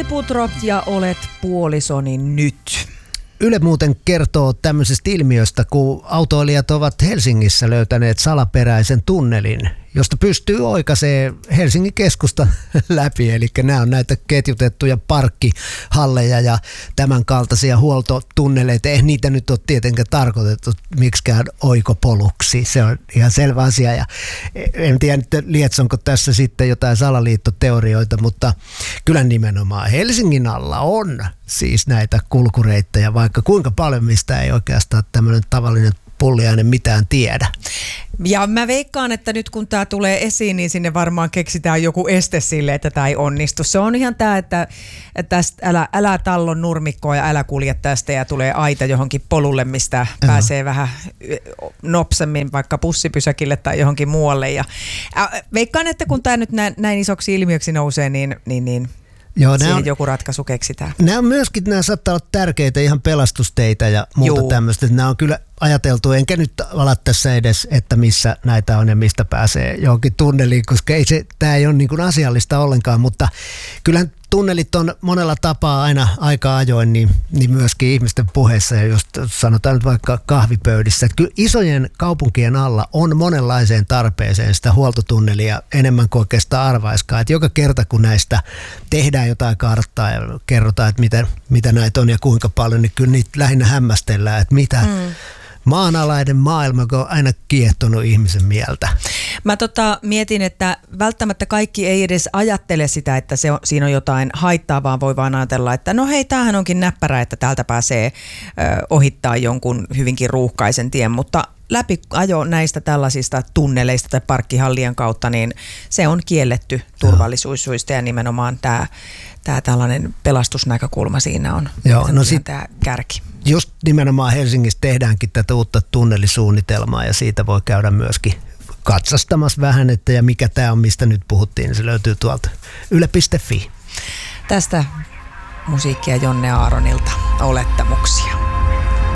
Tommi Putro ja olet puolisoni nyt. Yle muuten kertoo tämmöisestä ilmiöstä, kun autoilijat ovat Helsingissä löytäneet salaperäisen tunnelin, josta pystyy oikaisemaan Helsingin keskusta läpi. Eli nämä on näitä ketjutettuja parkkihalleja ja tämän kaltaisia huoltotunneleita. Ei niitä nyt ole tietenkään tarkoitettu miksikään oikopoluksi. Se on ihan selvä asia. Ja en tiedä, lietsonko tässä sitten jotain salaliittoteorioita, mutta kyllä nimenomaan Helsingin alla on siis näitä kulkureittejä, vaikka kuinka paljon, mistä ei oikeastaan tämmöinen tavallinen pulliainen mitään tiedä. Ja mä veikkaan, että nyt kun tämä tulee esiin, niin sinne varmaan keksitään joku este sille, että tämä ei onnistu. Se on ihan tämä, että tästä älä tallon nurmikkoa ja älä kulje tästä ja tulee aita johonkin polulle, mistä pääsee vähän nopsammin vaikka bussipysäkille tai johonkin muualle. Ja veikkaan, että kun tämä nyt näin isoksi ilmiöksi nousee, niin joo, siihen joku ratkaisu keksitään. Nämä saattaa olla tärkeitä ihan pelastusteitä ja muuta tämmöistä. Nämä on kyllä ajateltu, enkä nyt ala tässä edes, että missä näitä on ja mistä pääsee johonkin tunneliin, koska tämä ei ole niin kuin asiallista ollenkaan, mutta kyllähän tunnelit on monella tapaa aina aika ajoin, niin myöskin ihmisten puheissa ja just sanotaan nyt vaikka kahvipöydissä. Että kyllä isojen kaupunkien alla on monenlaiseen tarpeeseen sitä huoltotunnelia enemmän kuin oikeastaan arvaiskaan. Että joka kerta kun näistä tehdään jotain karttaa ja kerrotaan, että mitä näitä on ja kuinka paljon, niin kyllä niitä lähinnä hämmästellään, että mitä maanalainen maailma on aina kiehtonut ihmisen mieltä. Mä mietin, että välttämättä kaikki ei edes ajattele sitä, että siinä on jotain haittaa, vaan voi vaan ajatella, että no hei, tämähän onkin näppärä, että täältä pääsee ohittaa jonkun hyvinkin ruuhkaisen tien, mutta läpiajo näistä tällaisista tunneleista tai parkkihallien kautta, niin se on kielletty turvallisuussyistä ja nimenomaan tämä tällainen pelastusnäkökulma siinä on tämä kärki. Just nimenomaan Helsingissä tehdäänkin tätä uutta tunnelisuunnitelmaa ja siitä voi käydä myöskin katsastamassa vähän, että ja mikä tämä on, mistä nyt puhuttiin, niin se löytyy tuolta yle.fi. Tästä musiikkia Jonne Aaronilta, Olettamuksia.